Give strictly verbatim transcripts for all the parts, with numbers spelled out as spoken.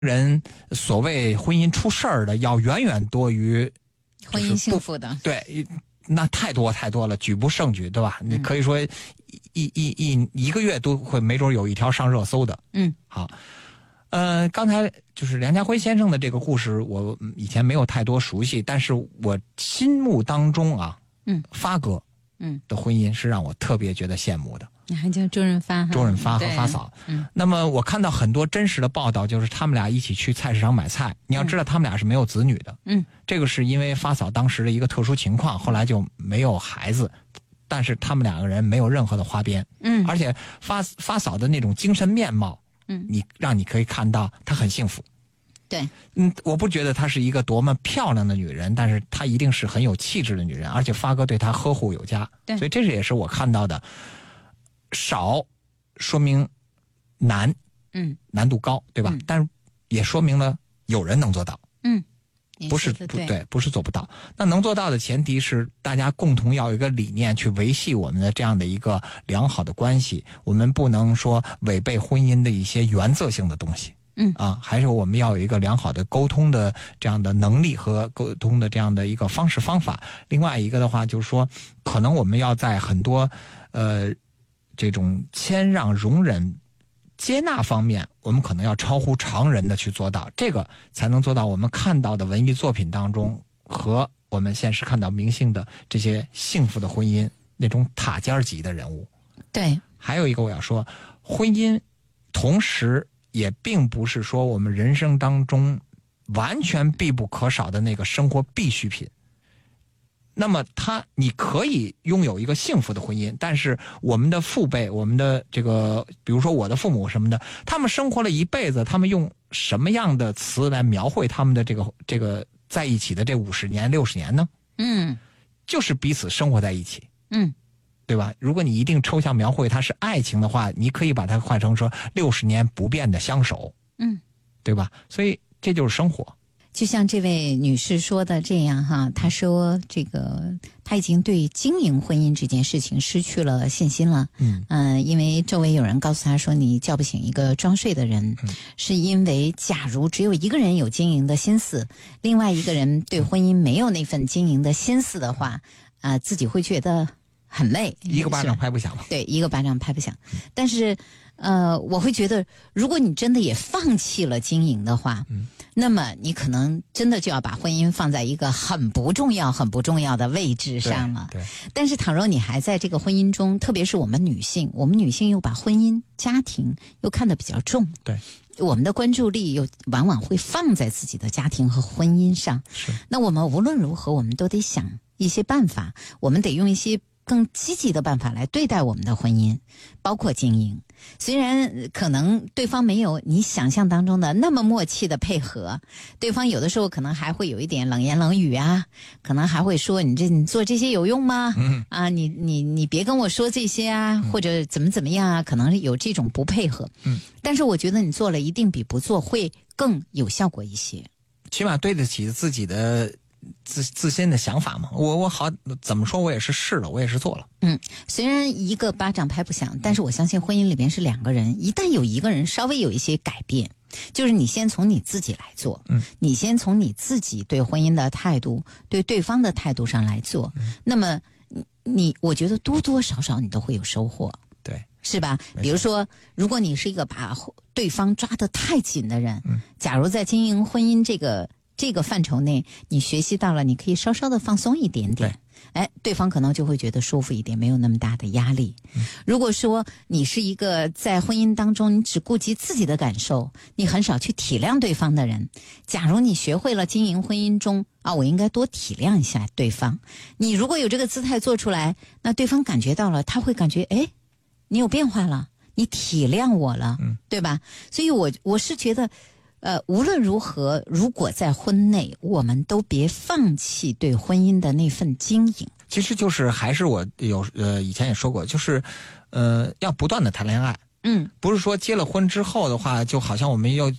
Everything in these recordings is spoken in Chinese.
人所谓婚姻出事儿的要远远多于婚姻幸福的。 对，那太多太多了，举不胜举，对吧？嗯、你可以说一一一一个月都会没准有一条上热搜的。 嗯， 好。呃，刚才就是梁家辉先生的这个故事，我以前没有太多熟悉，但是我心目当中啊， 嗯， 发哥，嗯的婚姻是让我特别觉得羡慕的。 你还叫周润发哈？ 周润发和发嫂。 嗯， 那么我看到很多真实的报道，就是他们俩一起去菜市场买菜。你要知道，他们俩是没有子女的。 嗯， 这个是因为发嫂当时的一个特殊情况，后来就没有孩子。但是他们两个人没有任何的花边。 嗯， 而且发发嫂的那种精神面貌。 嗯， 你让你可以看到她很幸福。 对， 嗯，我不觉得她是一个多么漂亮的女人，但是她一定是很有气质的女人，而且发哥对她呵护有加。 对， 所以这是也是我看到的，少说明难， 嗯， 难度高，对吧？ 嗯、 但是也说明了有人能做到。 嗯， 不是不对，不是做不到。那能做到的前提是大家共同要有一个理念去维系我们的这样的一个良好的关系。我们不能说违背婚姻的一些原则性的东西。 嗯啊，还是我们要有一个良好的沟通的这样的能力和沟通的这样的一个方式方法。另外一个的话，就是说，可能我们要在很多呃这种谦让、容忍、接纳方面，我们可能要超乎常人的去做到，这个才能做到我们看到的文艺作品当中和我们现实看到明星的这些幸福的婚姻那种塔尖级的人物。 对， 还有一个我要说，婚姻同时也并不是说我们人生当中完全必不可少的那个生活必需品。那么他你可以拥有一个幸福的婚姻，但是我们的父辈，我们的这个比如说我的父母什么的，他们生活了一辈子，他们用什么样的词来描绘他们的这个这个在一起的这五十年六十年呢？ 嗯， 就是彼此生活在一起。 嗯， 对吧？如果你一定抽象描绘它是爱情的话，你可以把它换成说六十年不变的相守。 嗯， 对吧？所以这就是生活。 就像这位女士说的这样哈，她说这个她已经对经营婚姻这件事情失去了信心了。 嗯嗯、呃，因为周围有人告诉她说，你叫不醒一个装睡的人， 嗯、 是因为假如只有一个人有经营的心思，另外一个人对婚姻没有那份经营的心思的话，啊、呃，自己会觉得很累， 一个巴掌拍不响嘛。 对，一个巴掌拍不响。但是，呃，我会觉得，如果你真的也放弃了经营的话， 嗯， 那么你可能真的就要把婚姻放在一个很不重要、很不重要的位置上了。 对。对。 但是，倘若你还在这个婚姻中，特别是我们女性，我们女性又把婚姻、家庭又看得比较重。 对。 我们的关注力又往往会放在自己的家庭和婚姻上。 是。 那我们无论如何，我们都得想一些办法，我们得用一些更积极的办法来对待我们的婚姻，包括经营。虽然可能对方没有你想象当中的那么默契的配合，对方有的时候可能还会有一点冷言冷语啊，可能还会说你这你做这些有用吗？ 嗯啊，你你你别跟我说这些啊，或者怎么怎么样啊，可能有这种不配合。 嗯， 但是我觉得你做了一定比不做会更有效果一些， 起码对得起自己的自自身的想法嘛。我我好怎么说，我也是试了，我也是做了。 嗯，虽然一个巴掌拍不响，但是我相信婚姻里面是两个人，一旦有一个人稍微有一些改变，就是你先从你自己来做， 嗯， 你先从你自己对婚姻的态度、对对方的态度上来做，嗯、那么你我觉得多多少少你都会有收获， 对， 是吧？比如说，如果你是一个把对方抓得太紧的人，嗯，假如在经营婚姻这个这个范畴内，你学习到了，你可以稍稍的放松一点点。哎，对方可能就会觉得舒服一点，没有那么大的压力。嗯、如果说你是一个在婚姻当中你只顾及自己的感受，你很少去体谅对方的人，假如你学会了经营婚姻中啊，我应该多体谅一下对方。你如果有这个姿态做出来，那对方感觉到了，他会感觉哎，你有变化了，你体谅我了，嗯、对吧？所以我我是觉得。呃，无论如何，如果在婚内，我们都别放弃对婚姻的那份经营。 其实就是还是我有呃以前也说过，就是呃要不断的谈恋爱。 嗯， 不是说结了婚之后的话，就好像我们要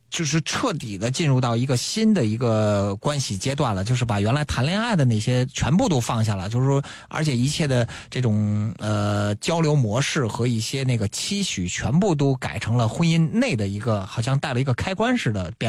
就是彻底的进入到一个新的一个关系阶段了，就是把原来谈恋爱的那些全部都放下了，就是说，而且一切的这种呃交流模式和一些那个期许，全部都改成了婚姻内的一个，好像带了一个开关似的变。